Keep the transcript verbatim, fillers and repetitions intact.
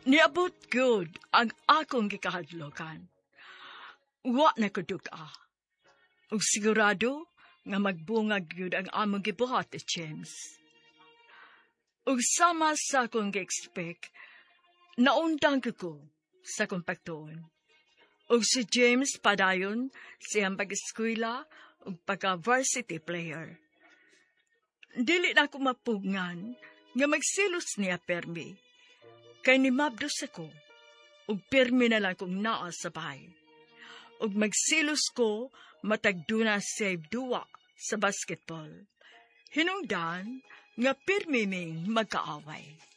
Niabot good ang akong gikahadlokan. Wa na ko duga. Ug sigurado nga magbungag yun ang among gibuhat ni James. Ug sama sa akong gi-expect, naundang ko ko sa kong pagtuon. Ug si James padayon siyang pag-eskwela ug pagka-varsity player. Dili na ako mapugngan nga magsilos niya permi. Kay ni mabdos ako, ug permi na lang kong naa sa bahay. Ug magsilos ko matagduna sa duwa sa basketball. Hinungdan nga permi ming magkaaway.